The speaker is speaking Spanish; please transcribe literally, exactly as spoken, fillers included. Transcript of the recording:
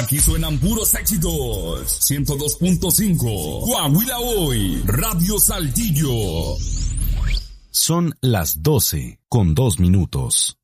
Aquí suenan puros éxitos. ciento dos punto cinco. Coahuila Hoy. Radio Saltillo. Son las doce con dos minutos.